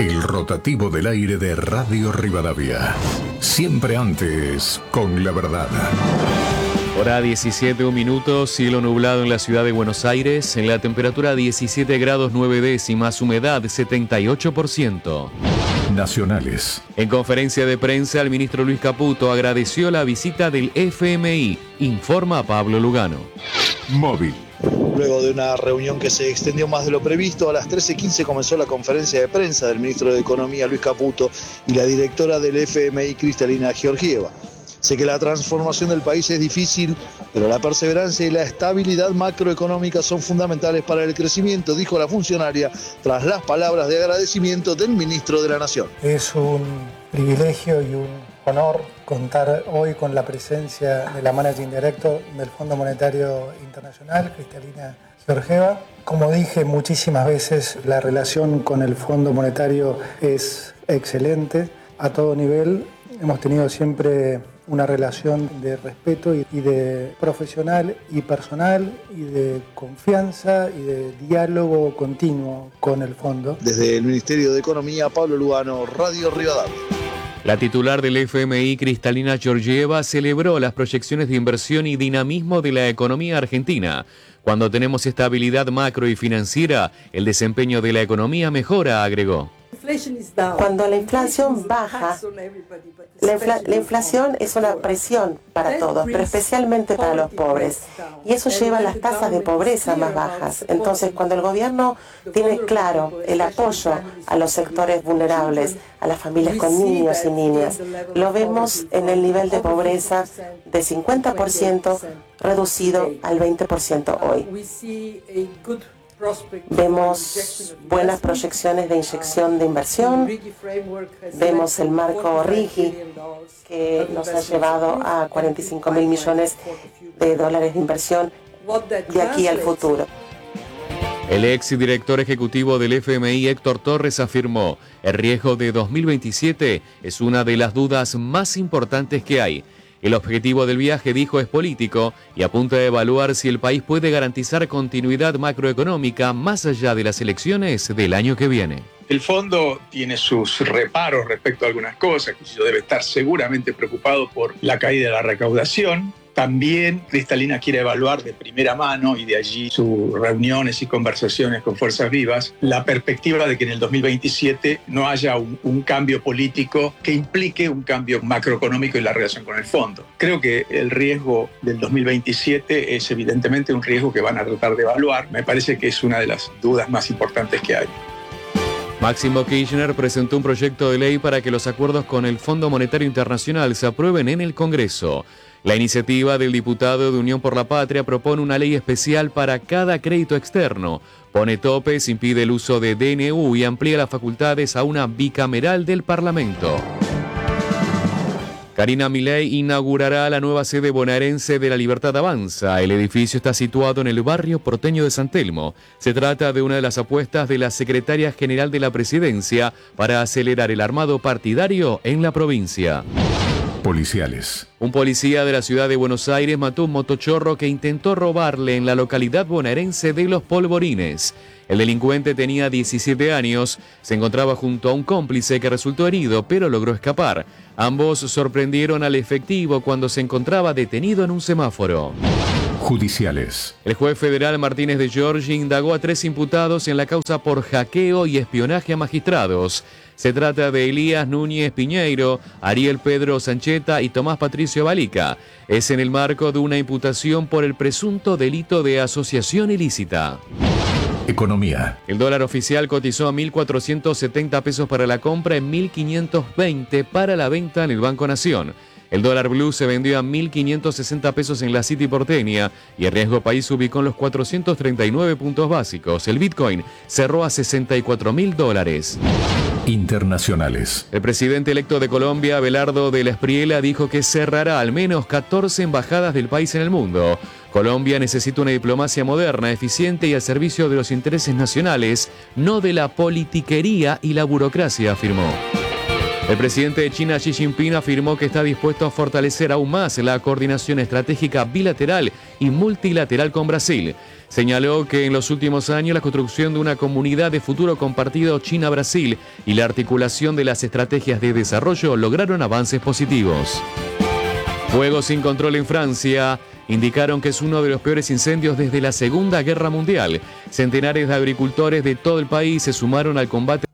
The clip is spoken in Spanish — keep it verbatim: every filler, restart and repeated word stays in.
El rotativo del aire de Radio Rivadavia. Siempre antes, con la verdad. Hora diecisiete, un minuto, cielo nublado en la ciudad de Buenos Aires, en la temperatura diecisiete grados nueve décimas, humedad setenta y ocho por ciento. Nacionales. En conferencia de prensa, el ministro Luis Caputo agradeció la visita del F M I, informa Pablo Lugano. Móvil. Luego de una reunión que se extendió más de lo previsto, a las trece quince comenzó la conferencia de prensa del ministro de Economía Luis Caputo y la directora del F M I Cristalina Georgieva. Sé que la transformación del país es difícil, pero la perseverancia y la estabilidad macroeconómica son fundamentales para el crecimiento, dijo la funcionaria tras las palabras de agradecimiento del ministro de la Nación. Es un privilegio y un honor contar hoy con la presencia de la Managing Director del Fondo Monetario Internacional, Cristalina Georgieva. Como dije muchísimas veces, la relación con el Fondo Monetario es excelente a todo nivel. Hemos tenido siempre una relación de respeto y de profesional y personal y de confianza y de diálogo continuo con el fondo. Desde el Ministerio de Economía, Pablo Lugano, Radio Rivadavia. La titular del F M I, Cristalina Georgieva, celebró las proyecciones de inversión y dinamismo de la economía argentina. Cuando tenemos estabilidad macro y financiera, el desempeño de la economía mejora, agregó. Cuando la inflación baja, la, infla, la inflación es una presión para todos, pero especialmente para los pobres. Y eso lleva a las tasas de pobreza más bajas. Entonces, cuando el gobierno tiene claro el apoyo a los sectores vulnerables, a las familias con niños y niñas, lo vemos en el nivel de pobreza de cincuenta por ciento reducido al veinte por ciento hoy. Vemos buenas proyecciones de inyección de inversión, vemos el marco RIGI que nos ha llevado a cuarenta y cinco mil millones de dólares de inversión de aquí al futuro. El ex director ejecutivo del F M I, Héctor Torres, afirmó: el riesgo de dos mil veintisiete es una de las dudas más importantes que hay. El objetivo del viaje, dijo, es político y apunta a evaluar si el país puede garantizar continuidad macroeconómica más allá de las elecciones del año que viene. El fondo tiene sus reparos respecto a algunas cosas, que debe estar seguramente preocupado por la caída de la recaudación. También Cristalina quiere evaluar de primera mano, y de allí sus reuniones y conversaciones con Fuerzas Vivas, la perspectiva de que en el dos mil veintisiete no haya un, un cambio político que implique un cambio macroeconómico en la relación con el fondo. Creo que el riesgo del dos mil veintisiete es evidentemente un riesgo que van a tratar de evaluar. Me parece que es una de las dudas más importantes que hay. Máximo Kirchner presentó un proyecto de ley para que los acuerdos con el Fondo Monetario Internacional se aprueben en el Congreso. La iniciativa del diputado de Unión por la Patria propone una ley especial para cada crédito externo, pone topes, impide el uso de D N U y amplía las facultades a una bicameral del Parlamento. Karina Milei inaugurará la nueva sede bonaerense de La Libertad Avanza. El edificio está situado en el barrio porteño de San Telmo. Se trata de una de las apuestas de la secretaria general de la Presidencia para acelerar el armado partidario en la provincia. Policiales. Un policía de la ciudad de Buenos Aires mató un motochorro que intentó robarle en la localidad bonaerense de Los Polvorines. El delincuente tenía diecisiete años, se encontraba junto a un cómplice que resultó herido, pero logró escapar. Ambos sorprendieron al efectivo cuando se encontraba detenido en un semáforo. Judiciales. El juez federal Martínez de Giorgi indagó a tres imputados en la causa por hackeo y espionaje a magistrados. Se trata de Elías Núñez Piñeiro, Ariel Pedro Sancheta y Tomás Patricio Balica. Es en el marco de una imputación por el presunto delito de asociación ilícita. Economía. El dólar oficial cotizó a mil cuatrocientos setenta pesos para la compra y mil quinientos veinte para la venta en el Banco Nación. El dólar blue se vendió a mil quinientos sesenta pesos en la City porteña y el riesgo país se ubicó en los cuatrocientos treinta y nueve puntos básicos. El Bitcoin cerró a sesenta y cuatro mil dólares. Internacionales. El presidente electo de Colombia, Abelardo de la Espriella, dijo que cerrará al menos catorce embajadas del país en el mundo. Colombia necesita una diplomacia moderna, eficiente y al servicio de los intereses nacionales, no de la politiquería y la burocracia, afirmó. El presidente de China, Xi Jinping, afirmó que está dispuesto a fortalecer aún más la coordinación estratégica bilateral y multilateral con Brasil. Señaló que en los últimos años la construcción de una comunidad de futuro compartido China-Brasil y la articulación de las estrategias de desarrollo lograron avances positivos. Fuego sin control en Francia indicaron que es uno de los peores incendios desde la Segunda Guerra Mundial. Centenares de agricultores de todo el país se sumaron al combate